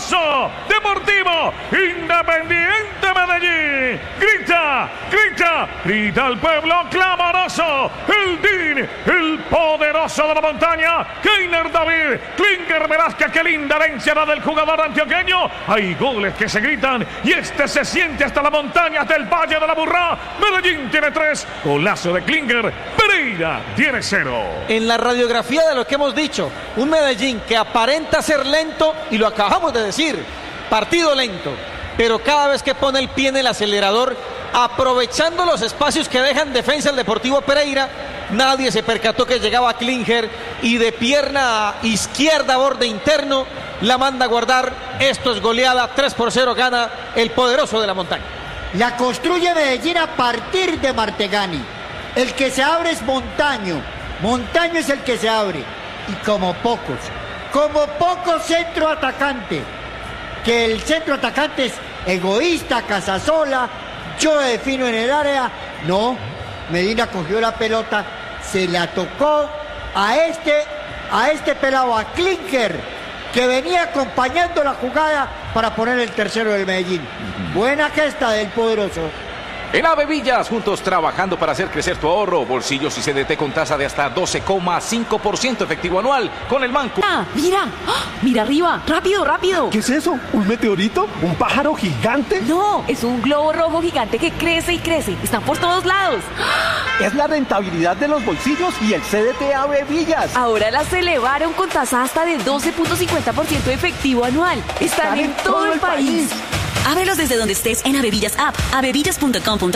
poderoso, deportivo, Independiente Medellín. Grita, grita, grita el pueblo clamoroso. El DIN, el poderoso de la montaña. Keiner David, Klinger Velázquez, qué linda herencia la del jugador antioqueño. Hay goles que se gritan y este se siente hasta las montañas del Valle de la Burrá. Medellín tiene 3, golazo de Klinger, Pereira tiene 0. En la radiografía de lo que hemos dicho, un Medellín que aparenta ser lento, y lo acabamos de decir, partido lento, pero cada vez que pone el pie en el acelerador, aprovechando los espacios que deja en defensa el Deportivo Pereira, nadie se percató que llegaba Klinger y de pierna izquierda, borde interno, la manda a guardar. Esto es goleada, 3-0 gana el poderoso de la montaña. La construye Medellín a partir de Martegani. El que se abre es Montaño. Montaño es el que se abre. Y como pocos centro atacante. Que el centro atacante es egoísta, casasola, yo defino en el área. No, Medina cogió la pelota, se la tocó a este pelado, a Klinger, que venía acompañando la jugada para poner el tercero del Medellín. Buena gesta del poderoso. En Avevillas, juntos trabajando para hacer crecer tu ahorro. Bolsillos y CDT con tasa de hasta 12,5% efectivo anual con el banco. Mira, mira arriba, rápido, rápido. ¿Qué es eso? ¿Un meteorito? ¿Un pájaro gigante? No, es un globo rojo gigante que crece y crece. Están por todos lados. Es la rentabilidad de los bolsillos y el CDT Avevillas. Ahora las elevaron con tasa hasta de 12,50% efectivo anual. Están en todo el país. Ábrelos desde donde estés en Avevillas App, avevillas.com.co.